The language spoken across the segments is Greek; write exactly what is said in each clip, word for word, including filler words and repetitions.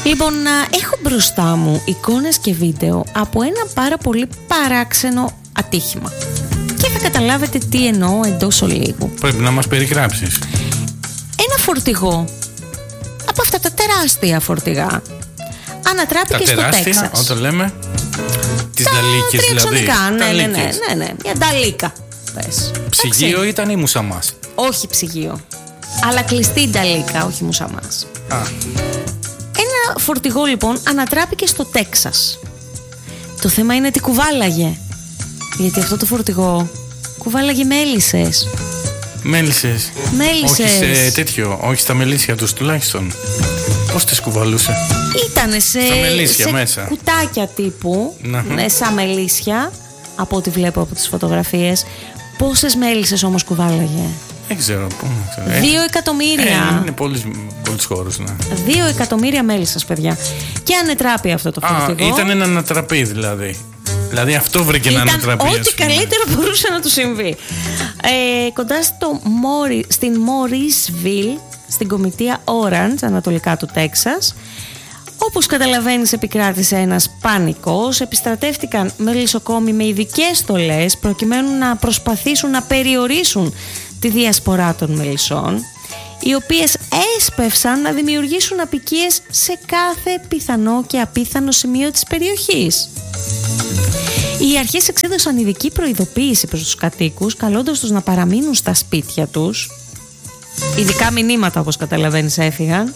Λοιπόν, έχω μπροστά μου εικόνες και βίντεο από ένα πάρα πολύ παράξενο ατύχημα και θα καταλάβετε τι εννοώ εντός ολίγου. Πρέπει να μας περιγράψεις. Ένα φορτηγό, από αυτά τα τεράστια φορτηγά, ανατράπηκε στο Τέξας. Τα τεράστια, όταν λέμε τις νταλίκες δηλαδή. Ναι, ναι, ναι, ναι, ναι, μια νταλίκα. Πες. Ψυγείο ήταν ή μουσαμάς? Όχι ψυγείο, αλλά κλειστή νταλίκα, όχι μουσαμάς. Α. Ένα φορτηγό λοιπόν ανατράπηκε στο Τέξας. Το θέμα είναι τι κουβάλαγε. Γιατί αυτό το φορτηγό κουβάλαγε μέλισσες. Μέλισσες. Μέλισσες. Όχι σε τέτοιο, όχι στα μελίσια τους τουλάχιστον. Πώς τις κουβαλούσε? Ήτανε σε, στα μελίσια σε μέσα. κουτάκια τύπου, ναι, σαν μελίσια, από ό,τι βλέπω από τις φωτογραφίες. Πόσες μέλισσες όμως κουβάλαγε? Δεν ξέρω πού να ξέρω. Δύο εκατομμύρια. Ε, είναι πολλούς, πολλούς χώρους, ναι. Δύο εκατομμύρια μέλισσες, παιδιά. Και ανετράπη αυτό το φορτηγό. Α, ήταν ένα ανατραπή δηλαδή. Δηλαδή αυτό βρήκε να ανατραπεί. Ό,τι καλύτερο μπορούσε να του συμβεί. Ε, κοντά στο Μόρι, στην Μορίσβιλ, στην κομιτεία Orange, ανατολικά του Τέξας. Όπως καταλαβαίνεις, επικράτησε ένας πανικός. Επιστρατεύτηκαν μελισσοκόμοι με ειδικές στολές προκειμένου να προσπαθήσουν να περιορίσουν τη διασπορά των μελισσών, οι οποίες έσπευσαν να δημιουργήσουν αποικίες σε κάθε πιθανό και απίθανο σημείο της περιοχής. Οι αρχές εξέδωσαν ειδική προειδοποίηση προς τους κατοίκους, καλώντας τους να παραμείνουν στα σπίτια τους. Ειδικά μηνύματα, όπως καταλαβαίνεις, έφυγαν.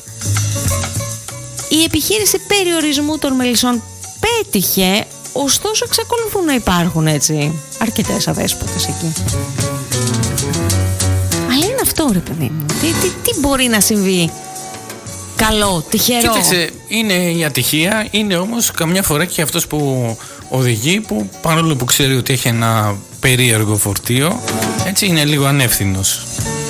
Η επιχείρηση περιορισμού των μελισσών πέτυχε, ωστόσο εξακολουθούν να υπάρχουν έτσι αρκετές αδέσποτες εκεί. Αλλά είναι αυτό, ρε παιδί μου. Τι, τι, τι μπορεί να συμβεί καλό, τυχερό? Κοίταξε, είναι η ατυχία, είναι όμως καμιά φορά και αυτός που οδηγεί, που παρόλο που ξέρει ότι έχει ένα περίεργο φορτίο, έτσι είναι λίγο ανεύθυνος.